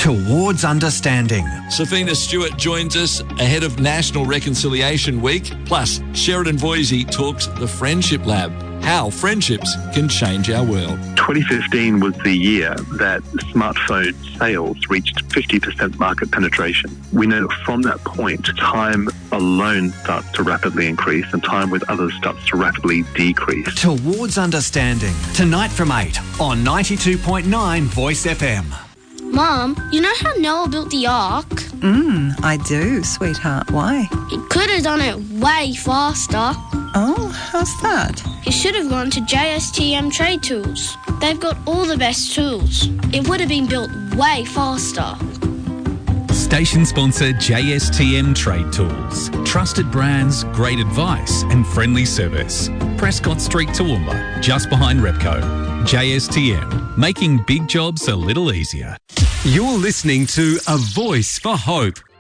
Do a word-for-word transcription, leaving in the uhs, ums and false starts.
towards understanding. Safina Stewart joins us ahead of National Reconciliation Week. Plus, Sheridan Voisey talks the Friendship Lab, how friendships can change our world. twenty fifteen was the year that smartphone sales reached fifty percent market penetration. We know that from that point, time alone starts to rapidly increase and time with others starts to rapidly decrease. Towards understanding. Tonight from eight on ninety-two point nine Voice F M. Mum, you know how Noah built the Ark? Mm, I do, sweetheart. Why? He could have done it way faster. Oh, how's that? He should have gone to J S T M Trade Tools. They've got all the best tools. It would have been built way faster. Station sponsor J S T M Trade Tools. Trusted brands, great advice and friendly service. Prescott Street, Toowoomba, just behind Repco. J S T M, making big jobs a little easier. You're listening to A Voice for Hope